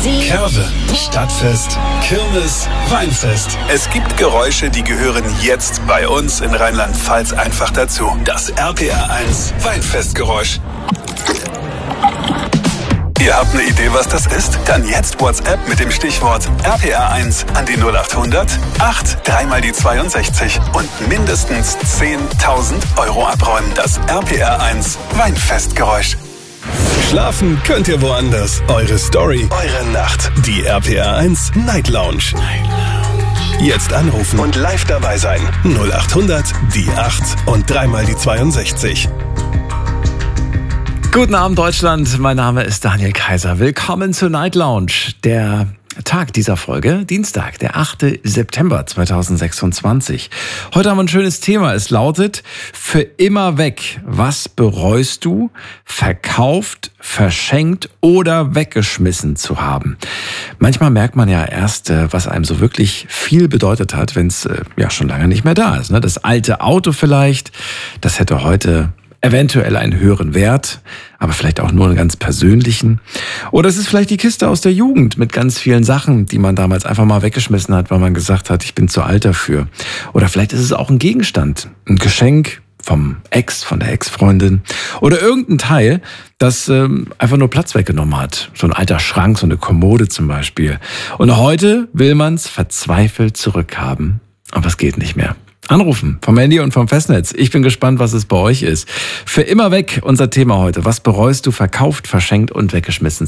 Curve, Stadtfest, Kirmes, Weinfest. Es gibt Geräusche, die gehören jetzt bei uns in Rheinland-Pfalz einfach dazu. Das RPR1 Weinfestgeräusch. Ihr habt eine Idee, was das ist? Dann jetzt WhatsApp mit dem Stichwort RPR1 an die 0800 8 3 mal die 62 und mindestens 10.000 € abräumen. Das RPR1 Weinfestgeräusch. Schlafen könnt ihr woanders. Eure Story, eure Nacht. Die RPR1 Night Lounge. Jetzt anrufen und live dabei sein. 0800 die 8 und 3 mal die 62. Guten Abend, Deutschland. Mein Name ist Daniel Kaiser. Willkommen zur Night Lounge. Der Tag dieser Folge, Dienstag, der 8. September 2026. Heute haben wir ein schönes Thema. Es lautet: Für immer weg. Was bereust du, verkauft, verschenkt oder weggeschmissen zu haben? Manchmal merkt man ja erst, was einem so wirklich viel bedeutet hat, wenn es schon lange nicht mehr da ist. Ne? Das alte Auto vielleicht, das hätte heute eventuell einen höheren Wert, aber vielleicht auch nur einen ganz persönlichen. Oder es ist vielleicht die Kiste aus der Jugend mit ganz vielen Sachen, die man damals einfach mal weggeschmissen hat, weil man gesagt hat, ich bin zu alt dafür. Oder vielleicht ist es auch ein Gegenstand, ein Geschenk vom Ex, von der Ex-Freundin. Oder irgendein Teil, das einfach nur Platz weggenommen hat. So ein alter Schrank, so eine Kommode zum Beispiel. Und heute will man es verzweifelt zurückhaben, aber es geht nicht mehr. Anrufen vom Handy und vom Festnetz. Ich bin gespannt, was es bei euch ist. Für immer weg, unser Thema heute. Was bereust du, verkauft, verschenkt und weggeschmissen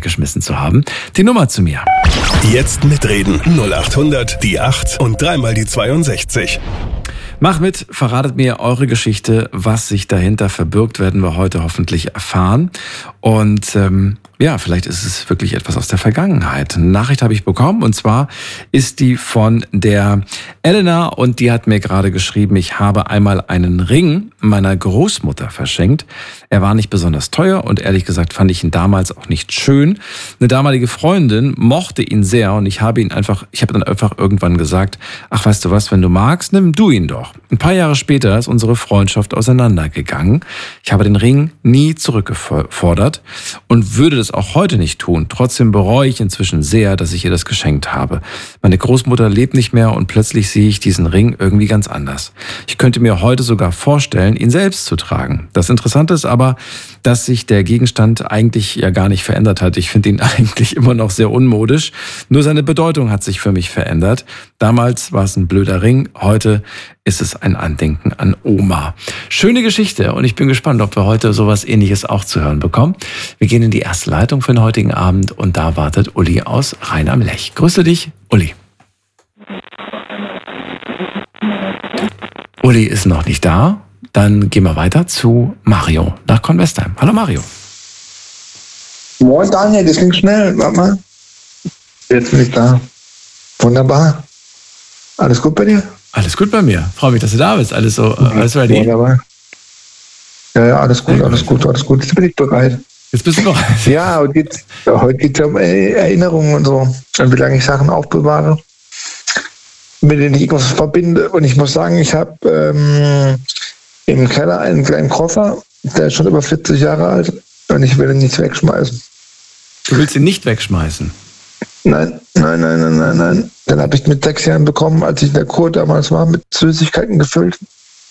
zu haben? Die Nummer zu mir. Jetzt mitreden. 0800 die 8 und 3 mal die 62. Mach mit, verratet mir eure Geschichte. Was sich dahinter verbirgt, werden wir heute hoffentlich erfahren. Und vielleicht ist es wirklich etwas aus der Vergangenheit. Eine Nachricht habe ich bekommen, und zwar ist die von der Elena, und die hat mir gerade geschrieben, ich habe einmal einen Ring meiner Großmutter verschenkt. Er war nicht besonders teuer und ehrlich gesagt fand ich ihn damals auch nicht schön. Eine damalige Freundin mochte ihn sehr und ich habe dann einfach irgendwann gesagt, ach, weißt du was, wenn du magst, nimm du ihn doch. Ein paar Jahre später ist unsere Freundschaft auseinandergegangen. Ich habe den Ring nie zurückgefordert und würde das auch heute nicht tun. Trotzdem bereue ich inzwischen sehr, dass ich ihr das geschenkt habe. Meine Großmutter lebt nicht mehr und plötzlich sehe ich diesen Ring irgendwie ganz anders. Ich könnte mir heute sogar vorstellen, ihn selbst zu tragen. Das Interessante ist aber, dass sich der Gegenstand eigentlich ja gar nicht verändert hat. Ich finde ihn eigentlich immer noch sehr unmodisch. Nur seine Bedeutung hat sich für mich verändert. Damals war es ein blöder Ring, heute ist es ein Andenken an Oma. Schöne Geschichte, und ich bin gespannt, ob wir heute sowas Ähnliches auch zu hören bekommen. Wir gehen in die erste Leitung für den heutigen Abend und da wartet Uli aus Rhein am Lech. Grüße dich, Uli. Uli ist noch nicht da. Dann gehen wir weiter zu Mario nach Convestheim. Hallo Mario. Moin Daniel, das ging schnell. Warte mal. Jetzt bin ich da. Wunderbar. Alles gut bei dir? Alles gut bei mir. Freue mich, dass du da bist. Alles ready? Wunderbar. Ja, alles gut. Jetzt bin ich bereit. Jetzt bist du bereit. Ja, heute geht es um Erinnerungen und so. Und wie lange ich Sachen aufbewahre, mit denen ich irgendwas verbinde. Und ich muss sagen, ich habe im Keller einen kleinen Koffer, der ist schon über 40 Jahre alt, und ich will ihn nicht wegschmeißen. Du willst ihn nicht wegschmeißen? Nein. Den habe ich mit 6 Jahren bekommen, als ich in der Kur damals war, mit Süßigkeiten gefüllt.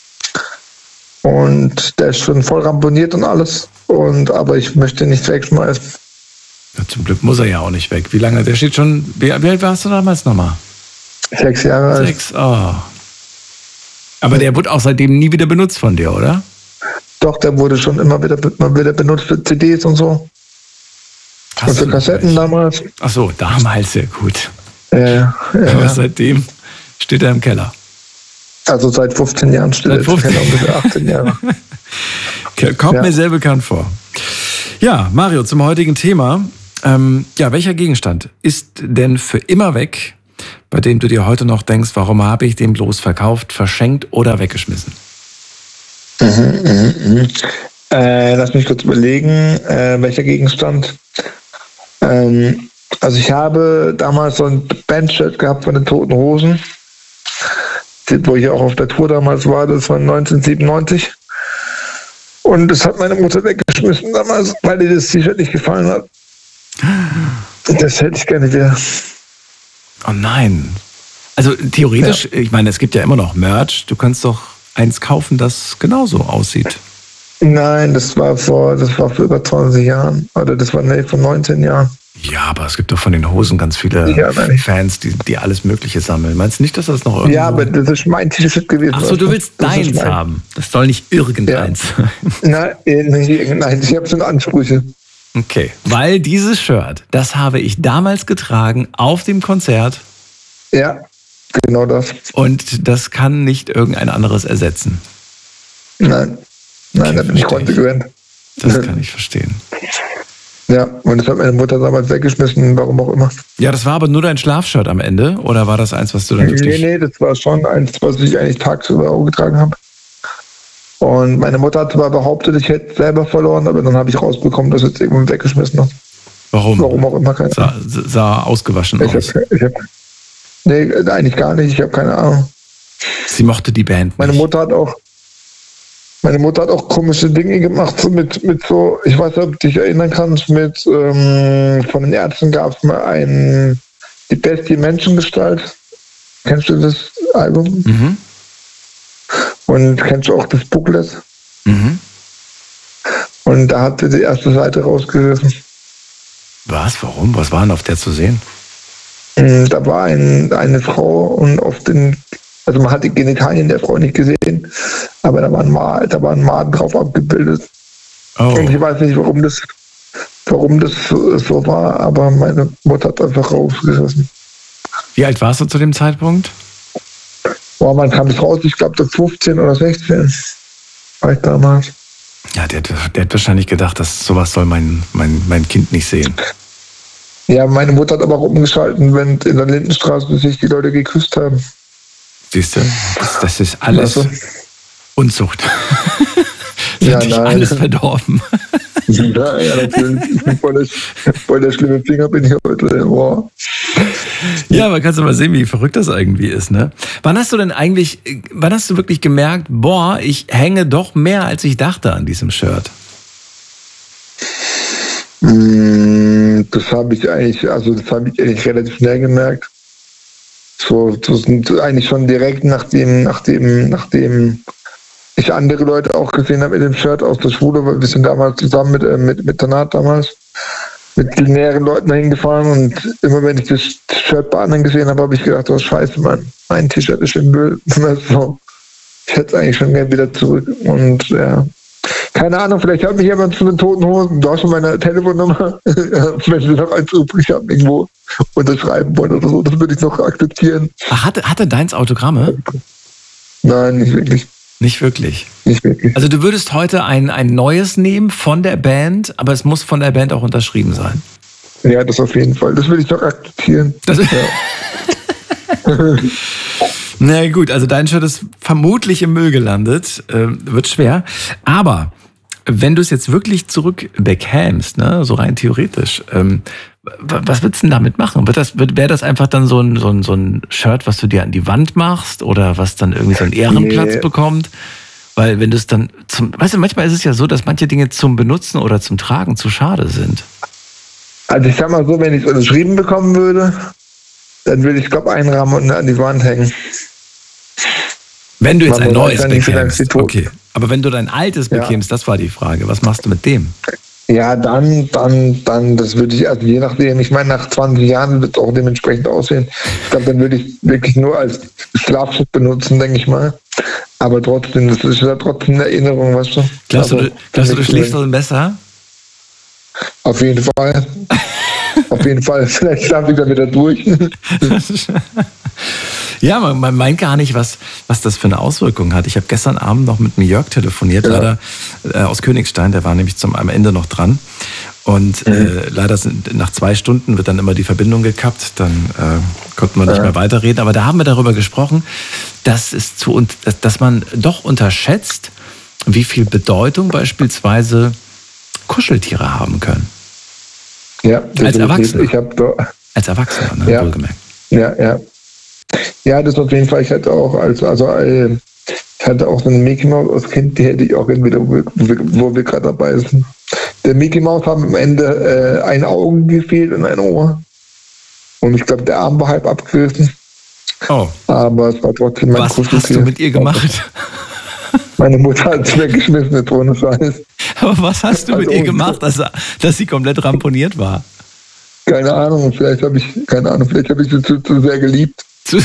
Und der ist schon voll ramponiert und alles. Aber ich möchte ihn nicht wegschmeißen. Ja, zum Glück muss er ja auch nicht weg. Wie lange? Der steht schon. Wie alt warst du damals nochmal? 6 Jahre alt. 6, oh. Aber der wurde auch seitdem nie wieder benutzt von dir, oder? Doch, der wurde schon immer wieder benutzt für CDs und so. Und für Kassetten damals. Ach so, damals, sehr gut. Ja. Aber seitdem steht er im Keller. Also seit 15 Jahren steht er im Keller, ungefähr 18 Jahre. Kommt mir sehr bekannt vor. Ja, Mario, zum heutigen Thema. Welcher Gegenstand ist denn für immer weg, bei dem du dir heute noch denkst, warum habe ich den bloß verkauft, verschenkt oder weggeschmissen? Lass mich kurz überlegen, welcher Gegenstand. Also ich habe damals so ein Bandshirt gehabt von den Toten Hosen, wo ich auch auf der Tour damals war, das war 1997. Und das hat meine Mutter weggeschmissen damals, weil ihr das T-Shirt nicht gefallen hat. Das hätte ich gerne wieder. Oh nein. Also theoretisch, ich meine, es gibt ja immer noch Merch. Du kannst doch eins kaufen, das genauso aussieht. Nein, das war vor über 20 Jahren. Oder das war vor 19 Jahren. Ja, aber es gibt doch von den Hosen ganz viele Fans, die alles Mögliche sammeln. Meinst du nicht, dass das noch irgendwo... Ja, aber das ist mein T-Shirt gewesen. Ach so, du willst deins haben. Das soll nicht irgendeins sein. Nein, ich habe schon Ansprüche. Okay, weil dieses Shirt, das habe ich damals getragen auf dem Konzert. Ja, genau das. Und das kann nicht irgendein anderes ersetzen. Nein, okay, da bin ich konsequent. Das kann ich verstehen. Ja, und das hat meine Mutter damals weggeschmissen, warum auch immer. Ja, das war aber nur dein Schlafshirt am Ende? Oder war das eins, was du dann wirklich... Nee, das war schon eins, was ich eigentlich tagsüber auch getragen habe. Und meine Mutter hat zwar behauptet, ich hätte selber verloren, aber dann habe ich rausbekommen, dass es irgendwo weggeschmissen hat. Warum? Warum auch immer, keine Ahnung. Sah ausgewaschen aus. Nee, eigentlich gar nicht, ich habe keine Ahnung. Sie mochte die Band nicht. Meine Mutter hat auch komische Dinge gemacht, so mit so, ich weiß nicht, ob du dich erinnern kannst, von den Ärzten gab es mal die Bestie Menschengestalt. Kennst du das Album? Mhm. Und kennst du auch das Booklet? Mhm. Und da hat sie die erste Seite rausgerissen. Was? Warum? Was war denn auf der zu sehen? Da war eine Frau und also man hat die Genitalien der Frau nicht gesehen, aber da war ein Maden drauf abgebildet. Oh. Und ich weiß nicht, warum das so war, aber meine Mutter hat einfach rausgerissen. Wie alt warst du zu dem Zeitpunkt? Boah, man kam es raus, ich glaube, 15 oder 16 war ich damals. Ja, der hat wahrscheinlich gedacht, dass sowas soll mein Kind nicht sehen. Ja, meine Mutter hat aber auch umgeschalten, wenn in der Lindenstraße sich die Leute geküsst haben. Siehst du, das ist alles Unzucht. Das hat dich alles verdorben. Ja, natürlich. Ich bin voll der schlimme Finger bin ich heute. Boah. Ja, aber kannst du mal sehen, wie verrückt das irgendwie ist, ne? Wann hast du wirklich gemerkt, boah, ich hänge doch mehr, als ich dachte an diesem Shirt? Das habe ich eigentlich relativ schnell gemerkt. So, das sind eigentlich schon direkt nachdem ich andere Leute auch gesehen habe mit dem Shirt aus der Schule, weil wir sind damals zusammen mit Tanat damals mit den näheren Leuten dahin gefahren und immer wenn ich das Shirt bei anderen gesehen habe, habe ich gedacht, oh scheiße, mein T-Shirt ist im Müll. So, ich hätte es eigentlich schon gerne wieder zurück und ja. Keine Ahnung, vielleicht hat mich jemand zu den Toten Hosen, du hast schon meine Telefonnummer, wenn sie noch eins übrig haben, irgendwo unterschreiben wollen oder so, das würde ich noch akzeptieren. Ach, hatte deins Autogramme? Nein, nicht wirklich. Nicht wirklich? Nicht wirklich. Also du würdest heute ein neues nehmen von der Band, aber es muss von der Band auch unterschrieben sein? Ja, das auf jeden Fall. Das will ich noch akzeptieren. Na gut, also dein Shirt ist vermutlich im Müll gelandet. Wird schwer. Aber wenn du es jetzt wirklich zurückbekämst, ne, so rein theoretisch, was würdest du denn damit machen? Wäre das einfach dann so ein Shirt, was du dir an die Wand machst oder was dann irgendwie so einen Ehrenplatz bekommt? Weil wenn du es dann weißt du, manchmal ist es ja so, dass manche Dinge zum Benutzen oder zum Tragen zu schade sind. Also ich sag mal so, wenn ich es unterschrieben bekommen würde, dann würde ich, glaube ich, einrahmen und an die Wand hängen. Wenn du jetzt ein neues bekämst, okay. Aber wenn du dein altes bekämst, das war die Frage. Was machst du mit dem? Ja, dann, das würde ich, also je nachdem, ich meine, nach 20 Jahren wird es auch dementsprechend aussehen. Ich glaube, dann würde ich wirklich nur als Schlafschutz benutzen, denke ich mal. Aber trotzdem, das ist ja trotzdem eine Erinnerung, weißt du? Glaubst du schläfst dann besser? Auf jeden Fall. Auf jeden Fall. Vielleicht schlafe ich dann wieder durch. Ja, man meint gar nicht, was das für eine Auswirkung hat. Ich habe gestern Abend noch mit dem Jörg telefoniert, leider aus Königstein, der war nämlich am Ende noch dran. Und leider nach 2 Stunden wird dann immer die Verbindung gekappt, dann konnten wir nicht mehr weiterreden. Aber da haben wir darüber gesprochen, dass man doch unterschätzt, wie viel Bedeutung beispielsweise Kuscheltiere haben können. Ja, als Erwachsener. Als Erwachsener, ne? Ja. Wohlgemerkt. Ja. Ja, das auf jeden Fall. Ich hatte auch ich hatte auch so eine Mickey Mouse als Kind, die hätte ich auch entweder, wo wir gerade dabei sind. der Mickey Mouse hat am Ende ein Auge gefehlt und ein Ohr. Und ich glaube, der Arm war halb abgerissen. Oh. Aber es war trotzdem mein Kuscheltier. Was hast du mit ihr gemacht? Meine Mutter hat es weggeschmissen, nicht ohne Scheiß. Aber was hast du mit ihr gemacht, dass sie komplett ramponiert war? Keine Ahnung, vielleicht habe ich sie zu sehr geliebt.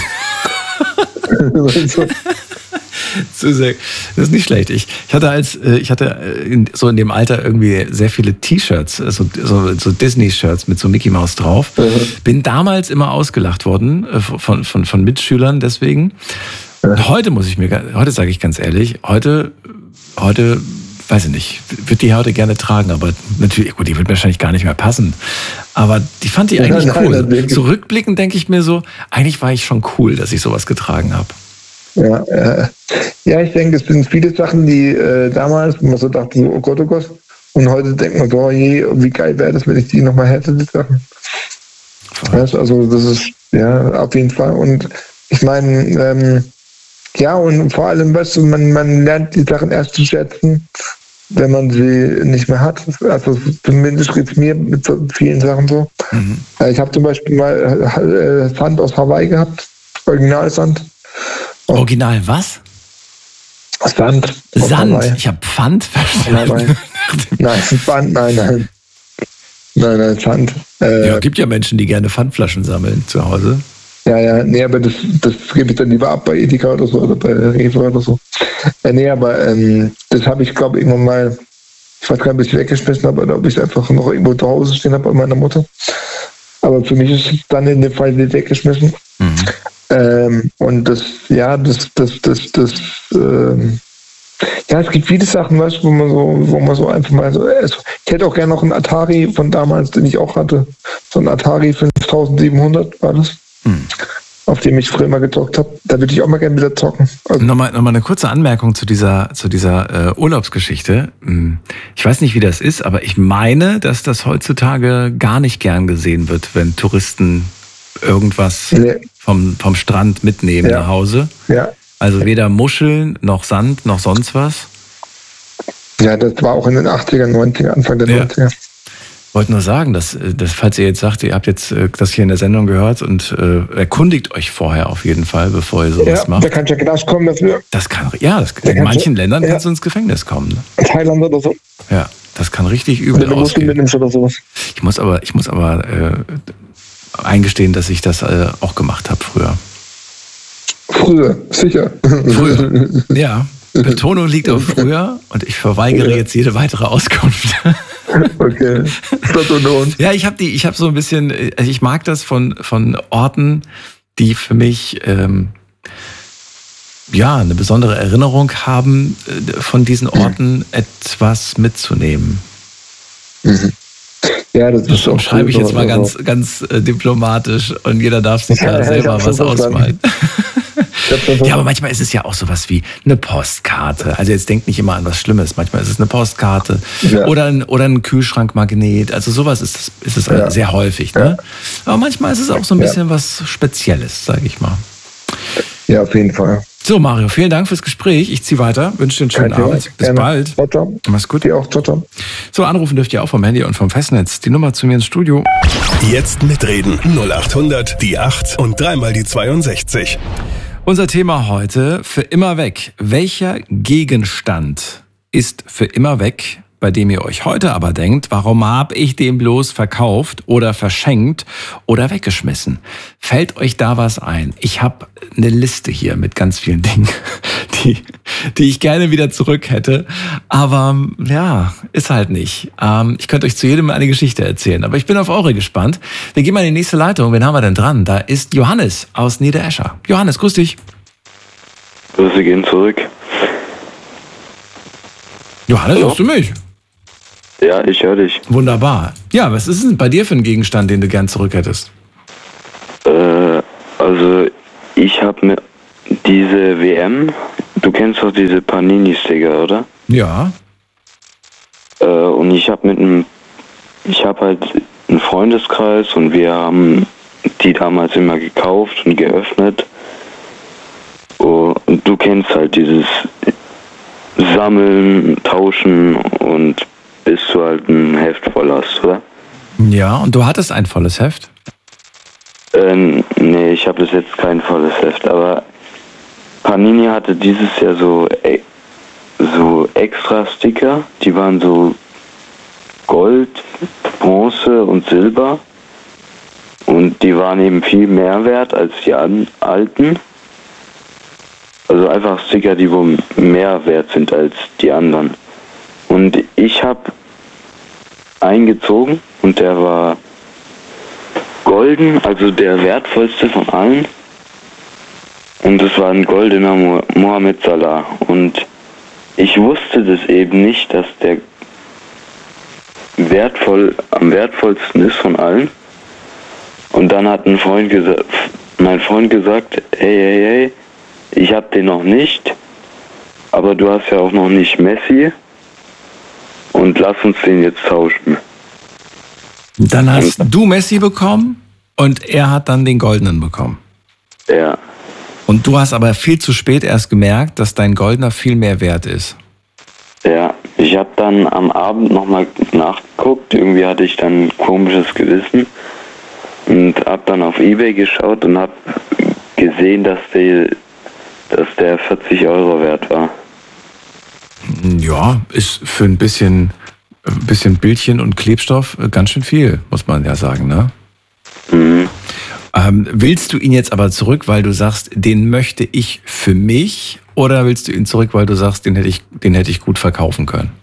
Zu sehr. Das ist nicht schlecht. Ich hatte so in dem Alter irgendwie sehr viele T-Shirts, so Disney-Shirts mit so Mickey Mouse drauf. Bin damals immer ausgelacht worden von Mitschülern deswegen. Heute sage ich ganz ehrlich, heute weiß ich nicht, würde die heute gerne tragen, aber natürlich, gut, die wird wahrscheinlich gar nicht mehr passen. Aber die fand ich eigentlich cool. Zurückblickend denke ich mir so, eigentlich war ich schon cool, dass ich sowas getragen habe. Ja, ich denke, es sind viele Sachen, die damals, wo man so dachte, oh Gott, und heute denkt man, oh je, wie geil wäre das, wenn ich die nochmal hätte, die Sachen. Weißt, also das ist, ja, auf jeden Fall. Und ich meine, ja, und vor allem, weißt du, man lernt die Sachen erst zu schätzen, wenn man sie nicht mehr hat. Also zumindest geht es mir mit so vielen Sachen so. Mhm. Ich habe zum Beispiel mal Sand aus Hawaii gehabt, Originalsand. Original was? Sand. Sand? Ich habe Pfand verstanden. Nein, Pfand, nein. Nein, Sand. Ja, gibt ja Menschen, die gerne Pfandflaschen sammeln zu Hause. Ja, nee, aber das gebe ich dann lieber ab bei Edeka oder so oder bei Rewe oder so. Nee, aber das habe ich, glaube ich, irgendwann mal, ich weiß gar nicht, ob ich es weggeschmissen habe oder ob ich es einfach noch irgendwo zu Hause stehen habe bei meiner Mutter. Aber für mich ist es dann in dem Fall nicht weggeschmissen. Mhm. Und es gibt viele Sachen, weißt du, wo man so einfach mal so, ich hätte auch gerne noch einen Atari von damals, den ich auch hatte. So ein Atari 5700 war das. Auf dem ich früher mal gezockt habe. Da würde ich auch mal gerne wieder zocken. Also nochmal eine kurze Anmerkung zu dieser Urlaubsgeschichte. Ich weiß nicht, wie das ist, aber ich meine, dass das heutzutage gar nicht gern gesehen wird, wenn Touristen irgendwas vom Strand mitnehmen nach Hause. Ja. Also weder Muscheln, noch Sand, noch sonst was. Ja, das war auch in den 80er, 90er, Anfang der 90er. Ich wollte nur sagen, dass falls ihr jetzt sagt, ihr habt jetzt das hier in der Sendung gehört und erkundigt euch vorher auf jeden Fall, bevor ihr sowas macht. Da kann ja Knast kommen dafür. In manchen Ländern kannst du ins Gefängnis kommen. Ne? Thailand oder so. Ja, das kann richtig übel ausgehen. Oder sowas. Ich muss aber eingestehen, dass ich das auch gemacht habe früher. Früher, sicher. Früher, ja. Betonung liegt auf früher und ich verweigere jetzt jede weitere Auskunft. Okay. Ja, ich habe so ein bisschen, also ich mag das von Orten, die für mich eine besondere Erinnerung haben, von diesen Orten etwas mitzunehmen. Mhm. Ja, das schreibe ich jetzt mal ganz diplomatisch und jeder darf sich da selber was ausmalen. Ja, aber manchmal ist es ja auch sowas wie eine Postkarte. Also jetzt denkt nicht immer an was Schlimmes. Manchmal ist es eine Postkarte oder ein Kühlschrankmagnet. Also sowas ist es sehr häufig. Ne? Aber manchmal ist es auch so ein bisschen was Spezielles, sage ich mal. Ja, auf jeden Fall. So, Mario, vielen Dank fürs Gespräch. Ich ziehe weiter. Wünsche dir einen schönen Abend. Bis bald. Ciao. Mach's gut. Dir auch. Ciao. So, anrufen dürft ihr auch vom Handy und vom Festnetz. Die Nummer zu mir ins Studio. Jetzt mitreden. 0800 die 8 und dreimal die 62. Unser Thema heute, für immer weg. Welcher Gegenstand ist für immer weg, bei dem ihr euch heute aber denkt, warum habe ich den bloß verkauft oder verschenkt oder weggeschmissen? Fällt euch da was ein? Ich habe eine Liste hier mit ganz vielen Dingen, die ich gerne wieder zurück hätte. Aber ja, ist halt nicht. Ich könnte euch zu jedem eine Geschichte erzählen, aber ich bin auf eure gespannt. Wir gehen mal in die nächste Leitung. Wen haben wir denn dran? Da ist Johannes aus Niederescher. Johannes, grüß dich. Grüße gehen zurück. Johannes, hörst du mich? Ja, ich höre dich. Wunderbar. Ja, was ist denn bei dir für ein Gegenstand, den du gern zurück hättest? Also ich habe mir diese WM, du kennst doch diese Panini-Sticker, oder? Ja. Und ich habe halt einen Freundeskreis und wir haben die damals immer gekauft und geöffnet. Und du kennst halt dieses Sammeln, Tauschen und bis du halt ein Heft voll hast, oder? Ja, und du hattest ein volles Heft? Nee, ich habe bis jetzt kein volles Heft, aber Panini hatte dieses Jahr so extra Sticker, die waren so Gold, Bronze und Silber und die waren eben viel mehr wert als die alten. Also einfach Sticker, die wohl mehr wert sind als die anderen. Und ich habe eingezogen und der war golden, also der wertvollste von allen. Und es war ein goldener Mohamed Salah. Und ich wusste das eben nicht, dass der am wertvollsten ist von allen. Und dann hat mein Freund gesagt, hey, ich hab den noch nicht, aber du hast ja auch noch nicht Messi und lass uns den jetzt tauschen. Dann hast du Messi bekommen und er hat dann den Goldenen bekommen. Ja. Und du hast aber viel zu spät erst gemerkt, dass dein Goldener viel mehr wert ist. Ja, ich habe dann am Abend nochmal nachgeguckt, irgendwie hatte ich dann ein komisches Gewissen und habe dann auf eBay geschaut und habe gesehen, dass der 40 Euro wert war. Ja, ist für ein bisschen Bildchen und Klebstoff ganz schön viel, muss man ja sagen, ne? Mhm. Willst du ihn jetzt aber zurück, weil du sagst, den möchte ich für mich, oder willst du ihn zurück, weil du sagst, den hätte ich gut verkaufen können?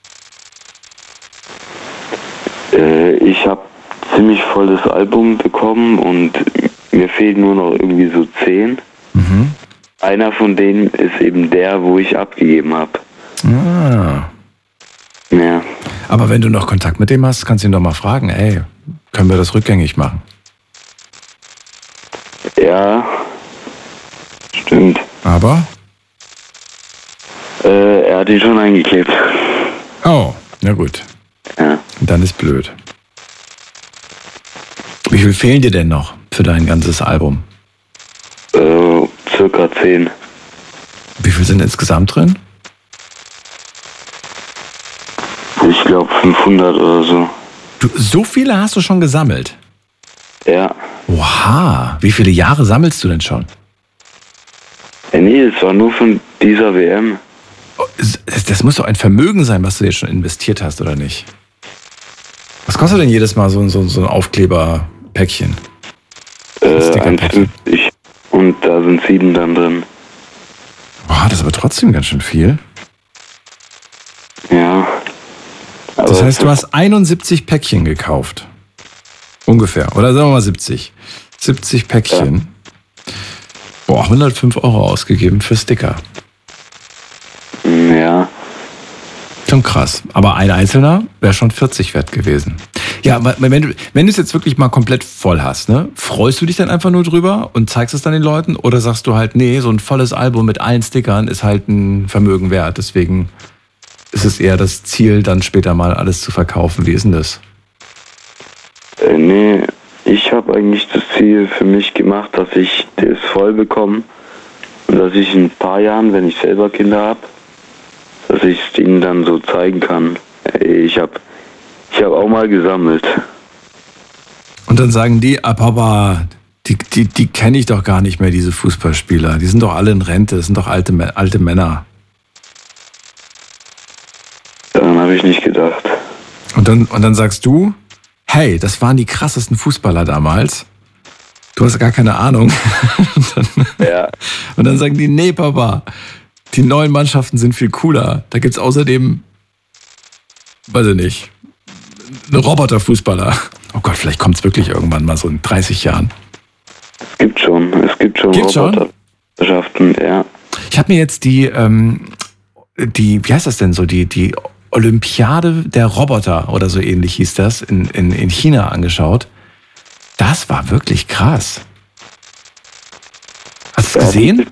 Ich habe ziemlich volles Album bekommen und mir fehlen nur noch irgendwie so 10. Mhm. Einer von denen ist eben der, wo ich abgegeben habe. Ah. Ja. Aber wenn du noch Kontakt mit dem hast, kannst du ihn doch mal fragen, ey, können wir das rückgängig machen? Ja, stimmt. Aber? Er hat ihn schon eingeklebt. Oh, na gut. Ja. Dann ist blöd. Wie viel fehlen dir denn noch für dein ganzes Album? Circa 10. Wie viel sind insgesamt drin? Ich glaube 500 oder so. So viele hast du schon gesammelt? Ja. Oha, wie viele Jahre sammelst du denn schon? Nee, es war nur von dieser WM. Das muss doch ein Vermögen sein, was du jetzt schon investiert hast, oder nicht? Was kostet denn jedes Mal so ein Aufkleberpäckchen? 1,50. Und da sind 7 dann drin. Boah, das ist aber trotzdem ganz schön viel. Ja. Aber das heißt, du hast 71 Päckchen gekauft. Ungefähr. Oder sagen wir mal 70. 70 Päckchen. Ja. Boah, 105 Euro ausgegeben für Sticker. Ja. Schon krass. Aber ein einzelner wäre schon 40 wert gewesen. Ja, wenn du es jetzt wirklich mal komplett voll hast, ne, freust du dich dann einfach nur drüber und zeigst es dann den Leuten? Oder sagst du halt, nee, so ein volles Album mit allen Stickern ist halt ein Vermögen wert. Deswegen ist es eher das Ziel, dann später mal alles zu verkaufen. Wie ist denn das? Nee, ich habe eigentlich das Ziel für mich gemacht, dass ich das voll bekomme und dass ich in ein paar Jahren, wenn ich selber Kinder habe, dass ich es ihnen dann so zeigen kann. Ey, ich hab auch mal gesammelt. Und dann sagen die, Papa, die kenne ich doch gar nicht mehr, diese Fußballspieler. Die sind doch alle in Rente, das sind doch alte Männer. Daran habe ich nicht gedacht. Und dann sagst du, hey, das waren die krassesten Fußballer damals. Du hast gar keine Ahnung. Ja. Und dann sagen die, nee, Papa, die neuen Mannschaften sind viel cooler. Da gibt es außerdem, weiß ich nicht, einen Roboterfußballer. Oh Gott, vielleicht kommt es wirklich irgendwann mal so in 30 Jahren. Es gibt schon Robotermannschaften, ja. Ich habe mir jetzt die, wie heißt das denn so, die Olympiade der Roboter oder so ähnlich hieß das, in China angeschaut. Das war wirklich krass. Hast du es gesehen?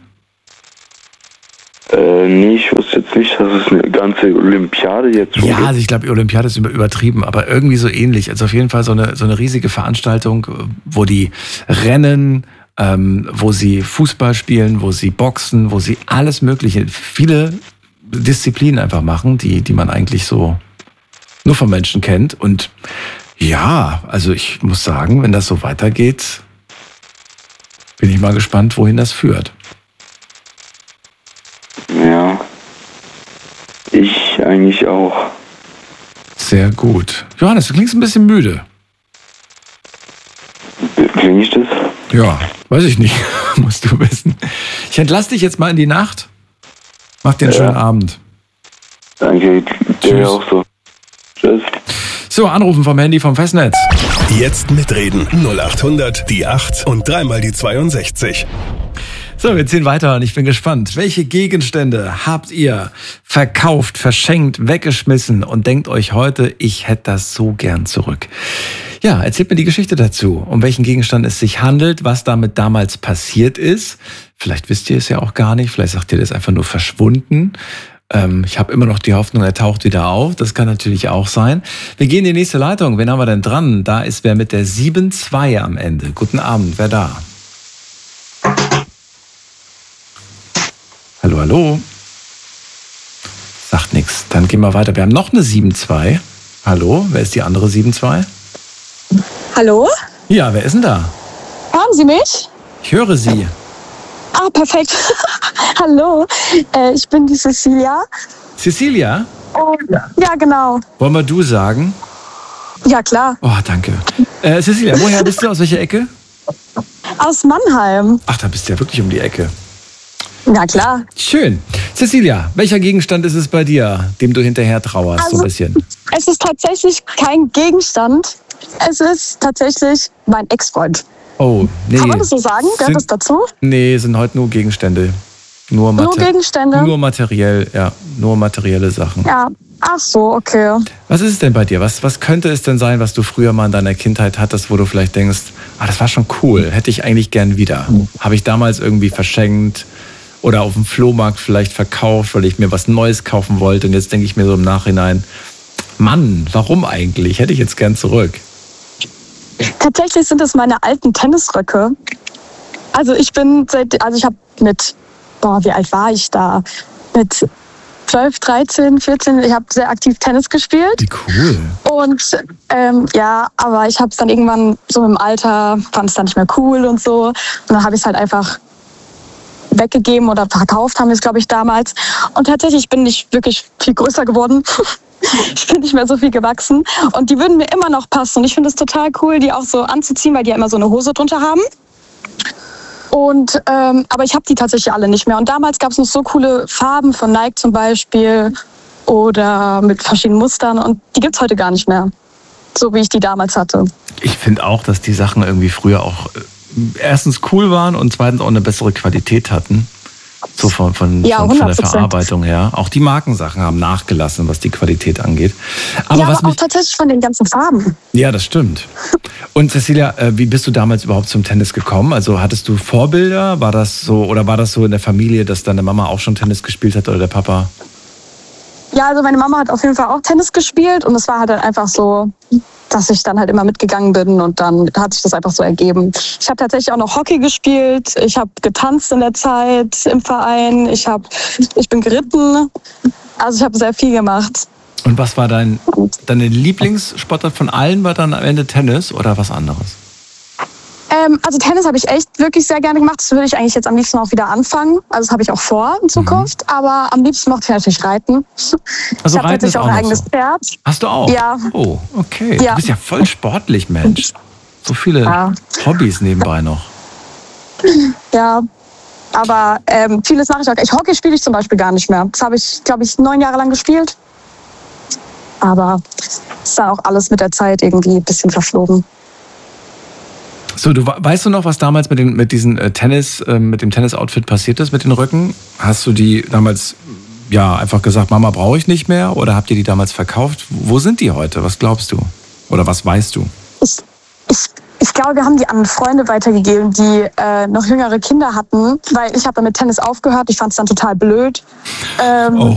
Nee, ich wusste jetzt nicht, dass es eine ganze Olympiade jetzt schon Ja, gibt. also ich glaube, die Olympiade ist übertrieben, aber irgendwie so ähnlich. Also auf jeden Fall so eine riesige Veranstaltung, wo die rennen, wo sie Fußball spielen, wo sie boxen, wo sie alles Mögliche, viele Disziplinen einfach machen, die man eigentlich so nur von Menschen kennt. Und ja, also ich muss sagen, wenn das so weitergeht, bin ich mal gespannt, wohin das führt. Ja, ich eigentlich auch. Sehr gut. Johannes, du klingst ein bisschen müde. Klinge ich das? Ja, weiß ich nicht. Musst du wissen. Ich entlasse dich jetzt mal in die Nacht. Mach dir einen schönen Abend. Danke, dir auch so. Tschüss. So, anrufen vom Handy vom Festnetz. Jetzt mitreden. 0800 die 8 und dreimal die 62. So, wir ziehen weiter und ich bin gespannt. Welche Gegenstände habt ihr verkauft, verschenkt, weggeschmissen und denkt euch heute, ich hätte das so gern zurück? Ja, erzählt mir die Geschichte dazu, um welchen Gegenstand es sich handelt, was damit damals passiert ist. Vielleicht wisst ihr es ja auch gar nicht, vielleicht sagt ihr, das ist einfach nur verschwunden. Ich habe immer noch die Hoffnung, er taucht wieder auf. Das kann natürlich auch sein. Wir gehen in die nächste Leitung. Wen haben wir denn dran? Da ist wer mit der 7-2 am Ende. Guten Abend, wer da? Hallo, hallo. Sagt nichts. Dann gehen wir weiter. Wir haben noch eine 7-2. Hallo, wer ist die andere 7-2? Hallo? Ja, wer ist denn da? Hören Sie mich? Ich höre Sie. Ah, perfekt. Hallo, ich bin die Cecilia. Cecilia? Ja, genau. Wollen wir du sagen? Ja, klar. Oh, danke. Cecilia, woher bist du? Aus welcher Ecke? Aus Mannheim. Ach, da bist du ja wirklich um die Ecke. Ja, klar. Schön. Cecilia, welcher Gegenstand ist es bei dir, dem du hinterher trauerst, so ein bisschen? Es ist tatsächlich kein Gegenstand. Es ist tatsächlich mein Ex-Freund. Oh, nee. Kann man das so sagen? Gehört das dazu? Nee, sind heute nur Gegenstände. Nur Gegenstände? Nur materiell, ja. Nur materielle Sachen. Ja. Ach so, okay. Was ist es denn bei dir? Was könnte es denn sein, was du früher mal in deiner Kindheit hattest, wo du vielleicht denkst, das war schon cool, hätte ich eigentlich gern wieder. Habe ich damals irgendwie verschenkt oder auf dem Flohmarkt vielleicht verkauft, weil ich mir was Neues kaufen wollte. Und jetzt denke ich mir so im Nachhinein, Mann, warum eigentlich? Hätte ich jetzt gern zurück. Tatsächlich sind es meine alten Tennisröcke. Also ich habe wie alt war ich da? Mit 12, 13, 14, ich habe sehr aktiv Tennis gespielt. Wie cool. Und aber ich habe es dann irgendwann so im Alter, fand es dann nicht mehr cool und so. Und dann habe ich es halt einfach weggegeben oder verkauft, haben wir es, glaube ich, damals. Und tatsächlich bin ich wirklich viel größer geworden. Ich bin nicht mehr so viel gewachsen. Und die würden mir immer noch passen. Und ich finde es total cool, die auch so anzuziehen, weil die ja immer so eine Hose drunter haben. Und aber ich habe die tatsächlich alle nicht mehr. Und damals gab es noch so coole Farben von Nike zum Beispiel oder mit verschiedenen Mustern. Und die gibt es heute gar nicht mehr, so wie ich die damals hatte. Ich finde auch, dass die Sachen irgendwie früher auch erstens cool waren und zweitens auch eine bessere Qualität hatten. So von der Verarbeitung her. Auch die Markensachen haben nachgelassen, was die Qualität angeht. Aber auch tatsächlich von den ganzen Farben. Ja, das stimmt. Und Cecilia, wie bist du damals überhaupt zum Tennis gekommen? Also hattest du Vorbilder? War das so in der Familie, dass deine Mama auch schon Tennis gespielt hat oder der Papa? Ja, also meine Mama hat auf jeden Fall auch Tennis gespielt und es war halt dann einfach so, dass ich dann halt immer mitgegangen bin und dann hat sich das einfach so ergeben. Ich habe tatsächlich auch noch Hockey gespielt, ich habe getanzt in der Zeit im Verein, ich bin geritten, also ich habe sehr viel gemacht. Und was war deine Lieblingssportart von allen? War dann am Ende Tennis oder was anderes? Also Tennis habe ich echt wirklich sehr gerne gemacht. Das würde ich eigentlich jetzt am liebsten auch wieder anfangen. Also das habe ich auch vor in Zukunft. Aber am liebsten mochte ich natürlich reiten. Also ich habe tatsächlich auch ein eigenes Pferd. Hast du auch? Ja. Oh, okay. Ja. Du bist ja voll sportlich, Mensch. So viele Hobbys nebenbei noch. Ja, aber vieles mache ich auch. Hockey spiele ich zum Beispiel gar nicht mehr. Das habe ich, glaube ich, 9 Jahre lang gespielt. Aber es ist dann auch alles mit der Zeit irgendwie ein bisschen verflogen. So, weißt du noch, was damals mit dem Tennis-Outfit passiert ist, mit den Röcken? Hast du die damals einfach gesagt, Mama brauche ich nicht mehr? Oder habt ihr die damals verkauft? Wo sind die heute? Was glaubst du? Oder was weißt du? Ich glaube, wir haben die an Freunde weitergegeben, die noch jüngere Kinder hatten, weil ich habe dann mit Tennis aufgehört. Ich fand es dann total blöd. Oh.